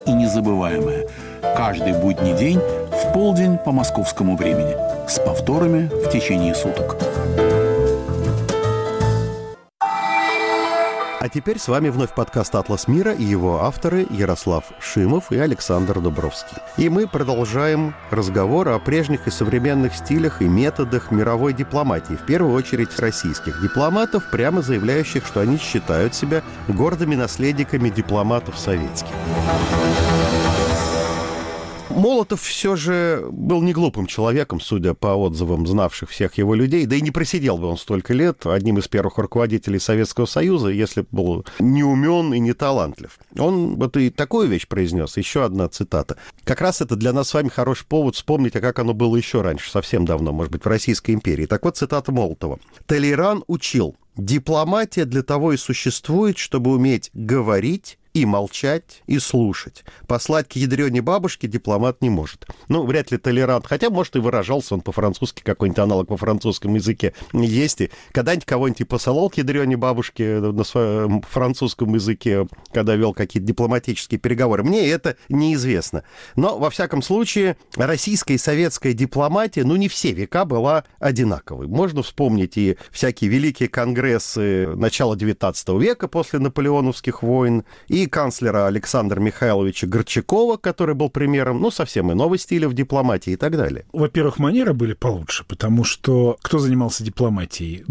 и незабываемое. Каждый будний день в полдень по московскому времени. С повторами в течение суток. А теперь с вами вновь подкаст «Атлас мира» и его авторы Ярослав Шимов и Александр Дубровский. И мы продолжаем разговор о прежних и современных стилях и методах мировой дипломатии, в первую очередь российских дипломатов, прямо заявляющих, что они считают себя гордыми наследниками дипломатов советских. Молотов все же был не глупым человеком, судя по отзывам знавших всех его людей, да и не просидел бы он столько лет одним из первых руководителей Советского Союза, если бы был не умен и не талантлив. Он вот и такую вещь произнес, еще одна цитата. Как раз это для нас с вами хороший повод вспомнить, а как оно было еще раньше, совсем давно, может быть, в Российской империи. Так вот, цитата Молотова. «Толеран учил: дипломатия для того и существует, чтобы уметь говорить, и молчать, и слушать. Послать к ядрёне бабушке дипломат не может». Ну, вряд ли Толерант, хотя, может, и выражался он по-французски, какой-нибудь аналог по французскому языке есть. И когда-нибудь кого-нибудь и посылал к ядрёне бабушке на своем французском языке, когда вел какие-то дипломатические переговоры. Мне это неизвестно. Но, во всяком случае, российская и советская дипломатия, ну, не все века была одинаковой. Можно вспомнить и всякие великие конгрессы начала XIX века после наполеоновских войн, и канцлера Александра Михайловича Горчакова, который был примером, ну, совсем иного стиля в дипломатии и так далее. Во-первых, манеры были получше, потому что кто занимался дипломатией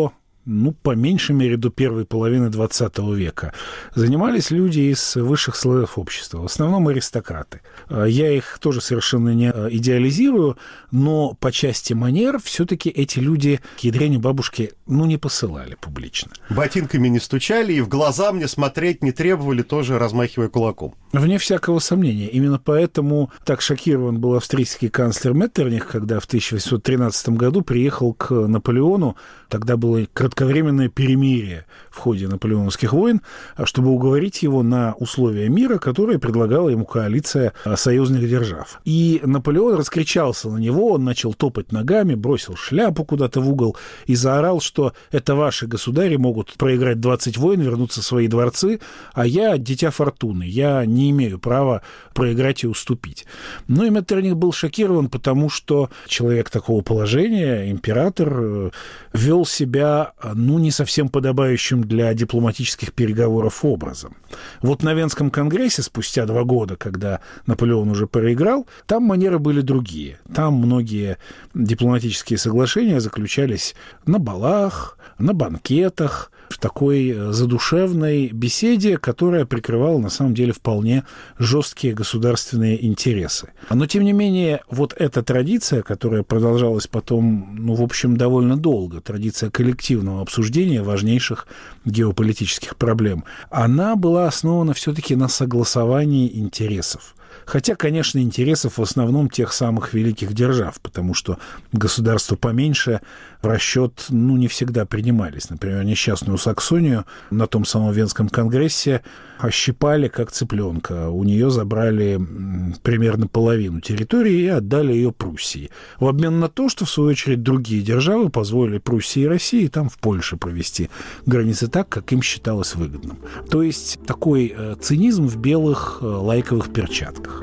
по меньшей мере, до первой половины XX века, занимались люди из высших слоев общества, в основном аристократы. Я их тоже совершенно не идеализирую, но по части манер все-таки эти люди к ядрене бабушки, не посылали публично. Ботинками не стучали и в глаза мне смотреть не требовали, тоже размахивая кулаком. Вне всякого сомнения. Именно поэтому так шокирован был австрийский канцлер Меттерних, когда в 1813 году приехал к Наполеону. Тогда было кратковременное перемирие в ходе наполеоновских войн, чтобы уговорить его на условия мира, которые предлагала ему коалиция союзных держав. И Наполеон раскричался на него, он начал топать ногами, бросил шляпу куда-то в угол и заорал, что это ваши государи могут проиграть 20 войн, вернуться в свои дворцы, а я дитя фортуны, я не имею права проиграть и уступить. И Меттерних был шокирован, потому что человек такого положения, император, вел себя, не совсем подобающим для дипломатических переговоров образом. Вот на Венском конгрессе спустя 2 года, когда Наполеон уже проиграл, там манеры были другие. Там многие дипломатические соглашения заключались на балах, на банкетах, в такой задушевной беседе, которая прикрывала, на самом деле, вполне жесткие государственные интересы. Но, тем не менее, вот эта традиция, которая продолжалась потом, в общем, довольно долго, традиция коллективного обсуждения важнейших геополитических проблем, она была основана все-таки на согласовании интересов. Хотя, конечно, интересов в основном тех самых великих держав, потому что государства поменьше в расчет, не всегда принимались. Например, несчастную Саксонию на том самом Венском конгрессе ощипали как цыпленка. У нее забрали примерно половину территории и отдали ее Пруссии. В обмен на то, что, в свою очередь, другие державы позволили Пруссии и России там в Польше провести границы так, как им считалось выгодным. То есть такой цинизм в белых лайковых перчатках.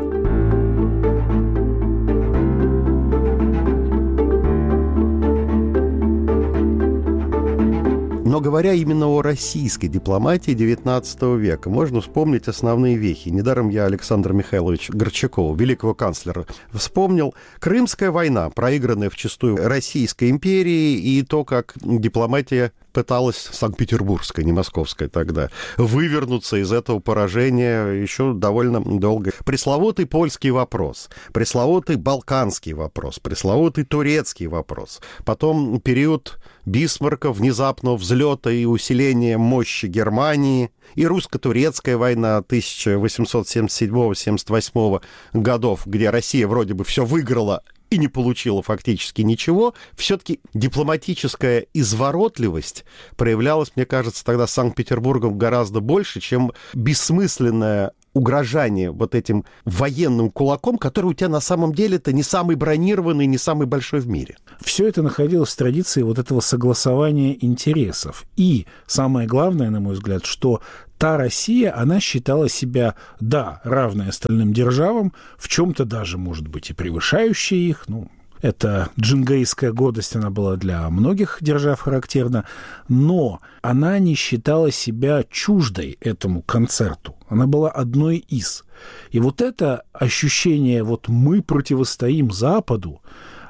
Но говоря именно о российской дипломатии XIX века, можно вспомнить основные вехи. Недаром я Александра Михайловича Горчакова, великого канцлера, вспомнил. Крымская война, проигранная вчистую Российской империей, и то, как дипломатия пыталась, санкт-петербургская, не московская тогда, вывернуться из этого поражения еще довольно долго. Пресловутый польский вопрос, пресловутый балканский вопрос, пресловутый турецкий вопрос. Потом период Бисмарка, внезапного взлета и усиления мощи Германии, и русско-турецкая война 1877-78 годов, где Россия вроде бы все выиграла и не получила фактически ничего, все-таки дипломатическая изворотливость проявлялась, мне кажется, тогда Санкт-Петербургом гораздо больше, чем бессмысленная угрожание вот этим военным кулаком, который у тебя на самом деле-то не самый бронированный, не самый большой в мире. Все это находилось в традиции вот этого согласования интересов. И самое главное, на мой взгляд, что та Россия, она считала себя, да, равной остальным державам, в чем-то даже, может быть, и превышающей их, это джингейская гордость, она была для многих держав характерна, но она не считала себя чуждой этому концерту. Она была одной из. И вот это ощущение, мы противостоим Западу,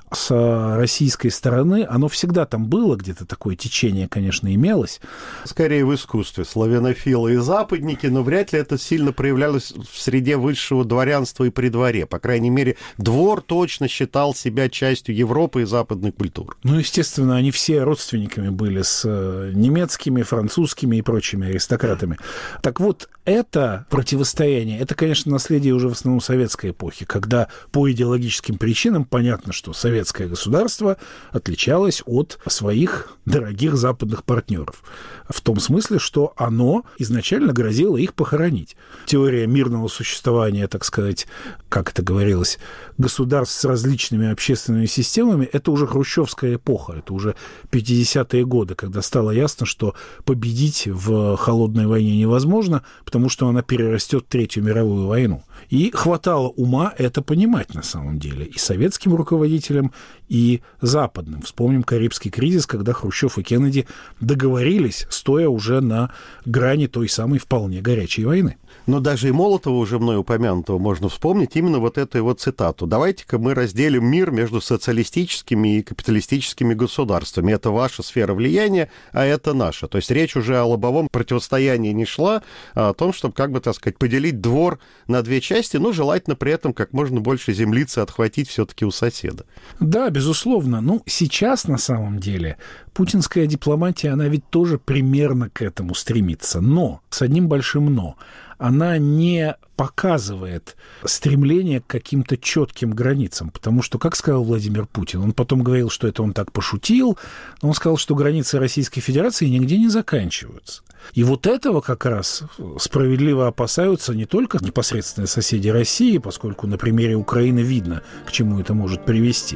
с российской стороны, оно всегда там было, где-то такое течение, конечно, имелось. Скорее в искусстве. Славянофилы и западники, но вряд ли это сильно проявлялось в среде высшего дворянства и при дворе. По крайней мере, двор точно считал себя частью Европы и западной культуры. Естественно, они все родственниками были с немецкими, французскими и прочими аристократами. Так вот, это противостояние, это, конечно, наследие уже в основном советской эпохи, когда по идеологическим причинам понятно, что советское государство отличалось от своих дорогих западных партнеров. В том смысле, что оно изначально грозило их похоронить. Теория мирного существования, так сказать, как это говорилось, государств с различными общественными системами, это уже хрущевская эпоха, это уже 50-е годы, когда стало ясно, что победить в холодной войне невозможно, потому что она перерастет в Третью мировую войну. И хватало ума это понимать на самом деле и советским руководителям, и западным. Вспомним Карибский кризис, когда Хрущев и Кеннеди договорились, стоя уже на грани той самой вполне горячей войны. Но даже и Молотова, уже мной упомянутого, можно вспомнить именно вот эту его цитату. «Давайте-ка мы разделим мир между социалистическими и капиталистическими государствами. Это ваша сфера влияния, а это наша». То есть речь уже о лобовом противостоянии не шла, а о том, чтобы, поделить двор на две части, но желательно при этом как можно больше землицы отхватить все-таки у соседа. Да, безусловно. Сейчас на самом деле путинская дипломатия, она ведь тоже примерно к этому стремится. Но, с одним большим «но», она не показывает стремление к каким-то четким границам. Потому что, как сказал Владимир Путин, он потом говорил, что это он так пошутил, но он сказал, что границы Российской Федерации нигде не заканчиваются. И вот этого как раз справедливо опасаются не только непосредственные соседи России, поскольку на примере Украины видно, к чему это может привести,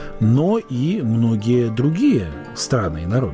но и многие другие страны и народы.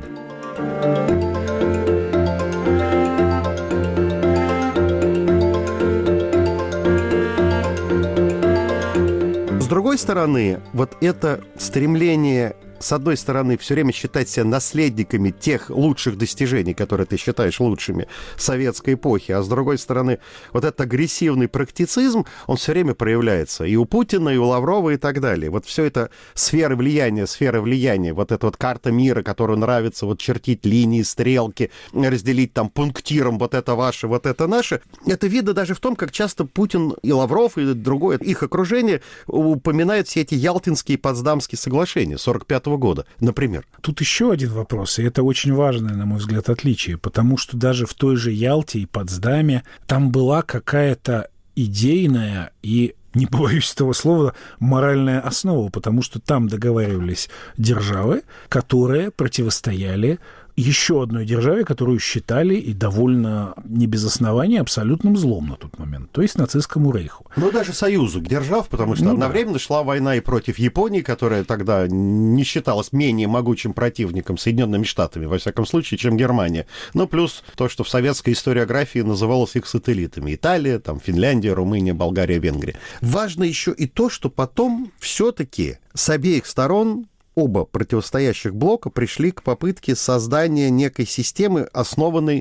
С другой стороны, вот это стремление, с одной стороны, все время считать себя наследниками тех лучших достижений, которые ты считаешь лучшими советской эпохи, а с другой стороны, вот этот агрессивный практицизм, он все время проявляется и у Путина, и у Лаврова, и так далее. Вот все это сферы влияния, вот эта вот карта мира, которую нравится чертить линии, стрелки, разделить там пунктиром вот это ваше, вот это наше. Это видно даже в том, как часто Путин и Лавров, и другое их окружение упоминают все эти Ялтинские и Потсдамские соглашения 1945 года, например. Тут еще один вопрос, и это очень важное, на мой взгляд, отличие, потому что даже в той же Ялте и Потсдаме там была какая-то идейная и, не побоюсь этого слова, моральная основа, потому что там договаривались державы, которые противостояли еще одной державе, которую считали и довольно не без основания абсолютным злом на тот момент, то есть нацистскому рейху. Ну, даже союзу держав, потому что одновременно шла война и против Японии, которая тогда не считалась менее могучим противником Соединенными Штатами, во всяком случае, чем Германия. Ну, плюс то, что в советской историографии называлось их сателлитами. Италия, там, Финляндия, Румыния, Болгария, Венгрия. Важно еще и то, что потом все-таки с обеих сторон оба противостоящих блока пришли к попытке создания некой системы, основанной,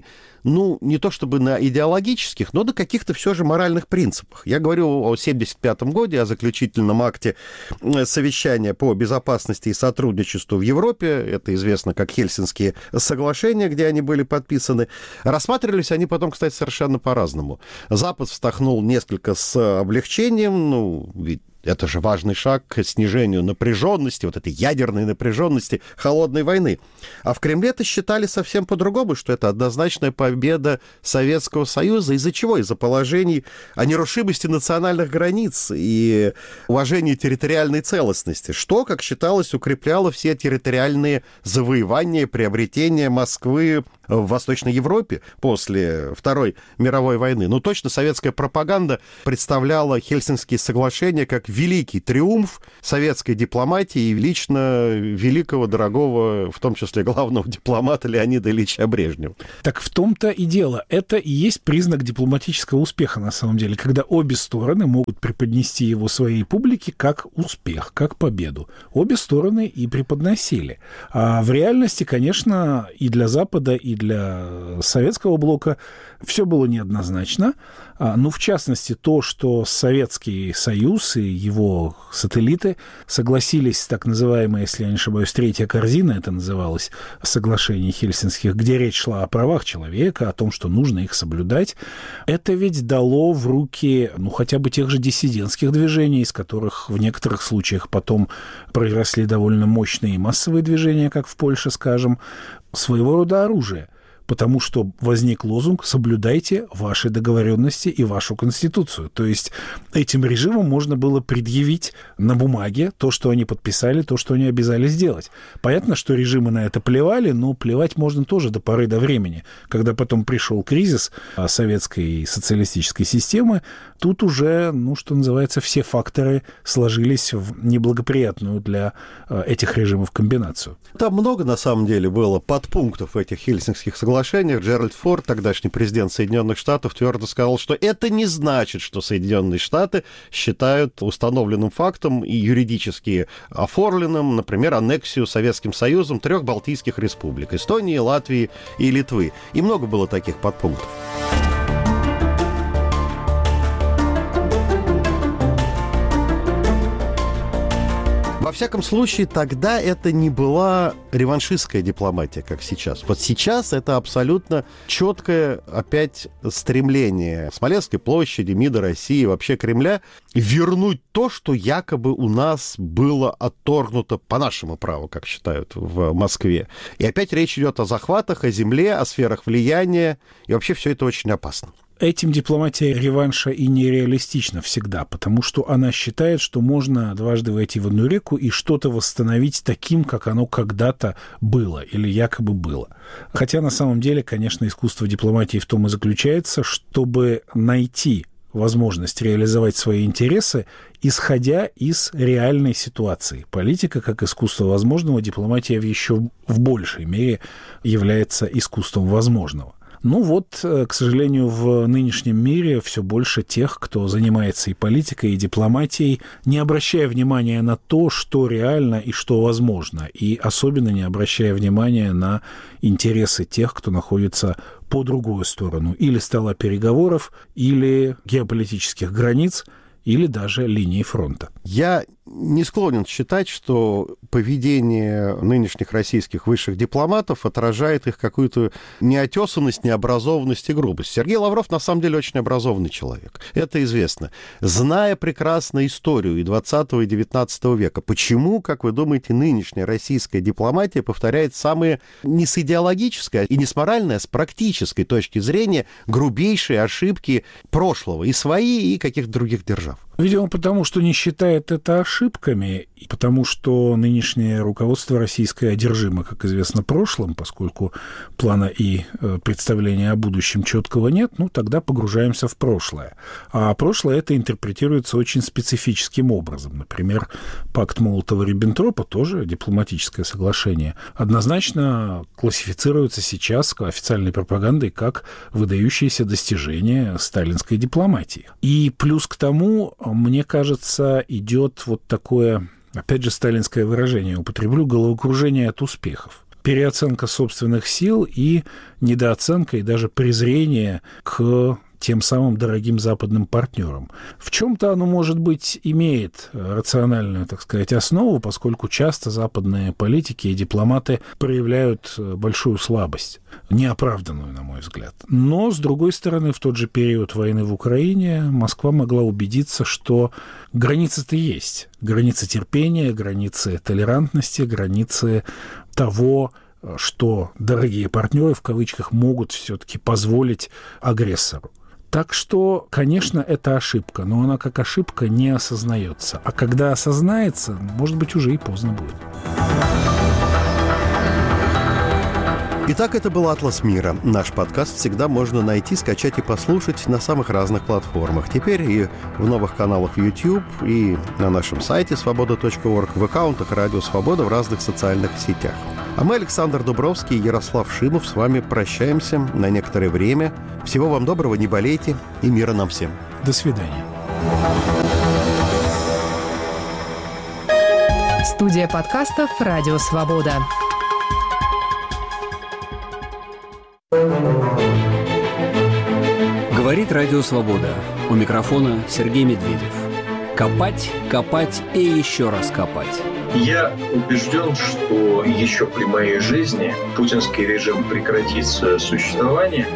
не то чтобы на идеологических, но на каких-то все же моральных принципах. Я говорю о 1975 году, о заключительном акте совещания по безопасности и сотрудничеству в Европе. Это известно как Хельсинские соглашения, где они были подписаны. Рассматривались они потом, кстати, совершенно по-разному. Запад вздохнул несколько с облегчением, ведь это же важный шаг к снижению напряженности, вот этой ядерной напряженности холодной войны. А в Кремле-то считали совсем по-другому, что это однозначная победа Советского Союза. Из-за чего? Из-за положений о нерушимости национальных границ и уважении территориальной целостности, что, как считалось, укрепляло все территориальные завоевания, приобретения Москвы в Восточной Европе после Второй мировой войны. Ну, точно советская пропаганда представляла Хельсинкские соглашения как великий триумф советской дипломатии и лично великого, дорогого, в том числе главного дипломата Леонида Ильича Брежнева. Так в том-то и дело. Это и есть признак дипломатического успеха, на самом деле, когда обе стороны могут преподнести его своей публике как успех, как победу. Обе стороны и преподносили. А в реальности, конечно, и для Запада, и для советского блока все было неоднозначно. Ну, в частности, то, что Советский Союз и его сателлиты согласились, так называемая, если я не ошибаюсь, третья корзина, это называлось, соглашение Хельсинкских, где речь шла о правах человека, о том, что нужно их соблюдать, это ведь дало в руки, ну, хотя бы тех же диссидентских движений, из которых в некоторых случаях потом произросли довольно мощные и массовые движения, как в Польше, скажем, своего рода оружие. Потому что возник лозунг «соблюдайте ваши договоренности и вашу конституцию». То есть этим режимам можно было предъявить на бумаге то, что они подписали, то, что они обязались сделать. Понятно, что режимы на это плевали, но плевать можно тоже до поры до времени. Когда потом пришел кризис советской социалистической системы, тут уже, ну, что называется, все факторы сложились в неблагоприятную для этих режимов комбинацию. Там много, на самом деле, было подпунктов в этих Хельсинкских соглашениях. Джеральд Форд, тогдашний президент Соединенных Штатов, твердо сказал, что это не значит, что Соединенные Штаты считают установленным фактом и юридически оформленным, например, аннексию Советским Союзом 3 балтийских республик – Эстонии, Латвии и Литвы. И много было таких подпунктов. Во всяком случае, тогда это не была реваншистская дипломатия, как сейчас. Вот сейчас это абсолютно четкое опять стремление Смоленской площади, МИДа России, вообще Кремля вернуть то, что якобы у нас было отторгнуто по нашему праву, как считают в Москве. И опять речь идет о захватах, о земле, о сферах влияния. И вообще все это очень опасно. Этим дипломатия реванша и нереалистична всегда, потому что она считает, что можно дважды войти в одну реку и что-то восстановить таким, как оно когда-то было или якобы было. Хотя на самом деле, конечно, искусство дипломатии в том и заключается, чтобы найти возможность реализовать свои интересы, исходя из реальной ситуации. Политика, как искусство возможного, дипломатия еще в большей мере является искусством возможного. Ну вот, к сожалению, в нынешнем мире все больше тех, кто занимается и политикой, и дипломатией, не обращая внимания на то, что реально и что возможно, и особенно не обращая внимания на интересы тех, кто находится по другую сторону или стола переговоров, или геополитических границ, или даже линии фронта. Я не склонен считать, что поведение нынешних российских высших дипломатов отражает их какую-то неотесанность, необразованность и грубость. Сергей Лавров на самом деле очень образованный человек. Это известно. Зная прекрасно историю и 20 и 19 века, почему, как вы думаете, нынешняя российская дипломатия повторяет самые не с идеологической и не с моральной, а с практической точки зрения грубейшие ошибки прошлого, и свои, и каких-то других держав? Видимо, потому что не считает это ошибками, и потому что нынешнее руководство российское одержимо, как известно, прошлым, поскольку плана и представления о будущем четкого нет, ну, тогда погружаемся в прошлое. А прошлое это интерпретируется очень специфическим образом. Например, пакт Молотова-Риббентропа, тоже дипломатическое соглашение, однозначно классифицируется сейчас официальной пропагандой как выдающееся достижение сталинской дипломатии. И плюс к тому, мне кажется, идет вот такое, опять же, сталинское выражение, употреблю, головокружение от успехов. Переоценка собственных сил и недооценка, и даже презрение к тем самым дорогим западным партнерам. В чем-то оно, может быть, имеет рациональную, так сказать, основу, поскольку часто западные политики и дипломаты проявляют большую слабость, неоправданную, на мой взгляд. Но, с другой стороны, в тот же период войны в Украине Москва могла убедиться, что границы-то есть. Границы терпения, границы толерантности, границы того, что дорогие партнеры, в кавычках, могут все-таки позволить агрессору. Так что, конечно, это ошибка, но она как ошибка не осознается. А когда осознается, может быть, уже и поздно будет. Итак, это был «Атлас мира». Наш подкаст всегда можно найти, скачать и послушать на самых разных платформах. Теперь и в новых каналах YouTube, и на нашем сайте свобода.орг, в аккаунтах «Радио Свобода» в разных социальных сетях. А мы, Александр Дубровский и Ярослав Шимов, с вами прощаемся на некоторое время. Всего вам доброго, не болейте, и мира нам всем. До свидания. Студия подкастов «Радио Свобода». Говорит Радио Свобода. У микрофона Сергей Медведев. Копать, копать и еще раз копать. Я убежден, что еще при моей жизни путинский режим прекратит свое существование.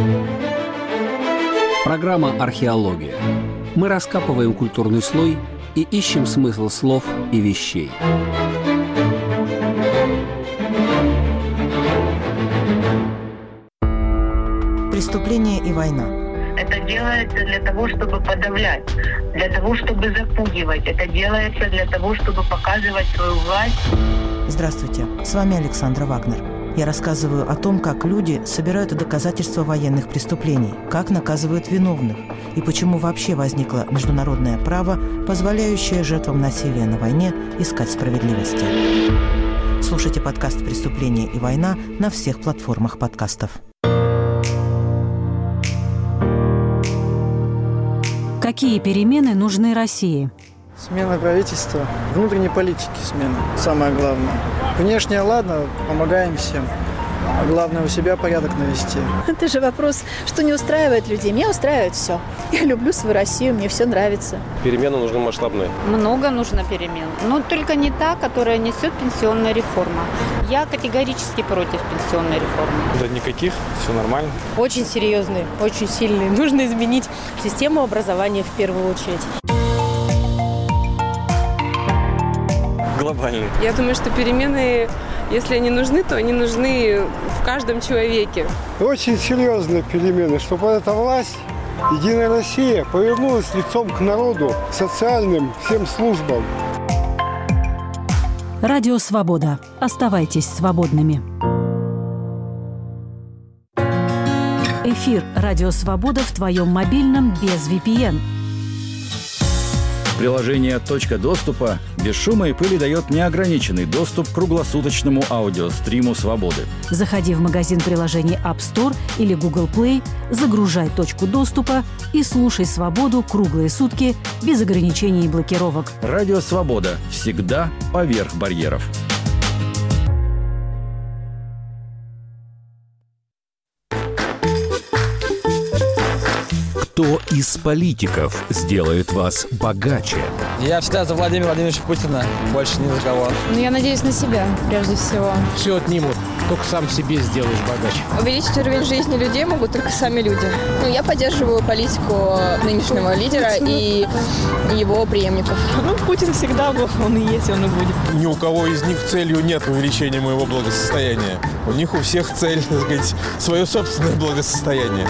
Программа «Археология». Мы раскапываем культурный слой и ищем смысл слов и вещей. Преступление и война. Это делается для того, чтобы подавлять, для того, чтобы запугивать. Это делается для того, чтобы показывать свою власть. Здравствуйте, с вами Александра Вагнер. Я рассказываю о том, как люди собирают доказательства военных преступлений, как наказывают виновных и почему вообще возникло международное право, позволяющее жертвам насилия на войне искать справедливости. Слушайте подкаст «Преступление и война» на всех платформах подкастов. Какие перемены нужны России? Смена правительства, внутренней политики смена, самое главное. Внешне, ладно, помогаем всем. А главное, у себя порядок навести. Это же вопрос, что не устраивает людей. Меня устраивает все. Я люблю свою Россию, мне все нравится. Перемены нужны масштабные. Много нужно перемен. Но только не та, которая несет пенсионная реформа. Я категорически против пенсионной реформы. Да никаких, все нормально. Очень серьезные, очень сильные. Нужно изменить систему образования в первую очередь. Глобальный. Я думаю, что перемены, если они нужны, то они нужны в каждом человеке. Очень серьезные перемены, чтобы эта власть, Единая Россия, повернулась лицом к народу, к социальным всем службам. Радио Свобода. Оставайтесь свободными. Эфир «Радио Свобода» в твоем мобильном без VPN. Приложение «Точка доступа» без шума и пыли дает неограниченный доступ к круглосуточному аудиостриму «Свободы». Заходи в магазин приложений App Store или Google Play, загружай «Точку доступа» и слушай «Свободу» круглые сутки без ограничений и блокировок. Радио «Свобода» всегда поверх барьеров. Кто из политиков сделает вас богаче? Я всегда за Владимира Владимировича Путина, больше ни за кого. Я надеюсь на себя, прежде всего. Все отнимут, только сам себе сделаешь богаче. Увеличить уровень жизни людей могут только сами люди. Я поддерживаю политику нынешнего лидера и его преемников. Путин всегда был, он и есть, он и будет. Ни у кого из них целью нет увеличения моего благосостояния. У них у всех цель, так сказать, свое собственное благосостояние.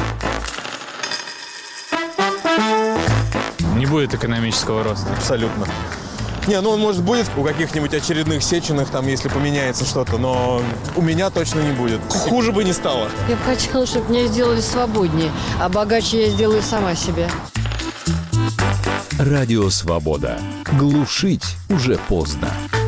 Не будет экономического роста. Абсолютно. Не, он, может, будет у каких-нибудь очередных Сеченых, там, если поменяется что-то, но у меня точно не будет. Хуже бы не стало. Я бы хотела, чтобы меня сделали свободнее, а богаче я сделаю сама себе. Радио Свобода. Глушить уже поздно.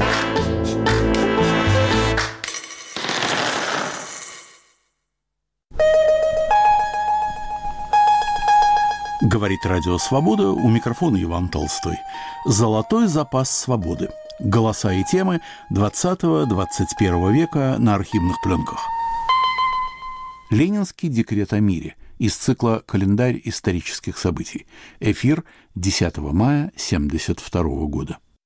Говорит Радио Свобода, у микрофона Иван Толстой. Золотой запас свободы. Голоса и темы 20-21 века на архивных пленках. Ленинский декрет о мире из цикла «Календарь исторических событий». Эфир 10 мая 1972 года.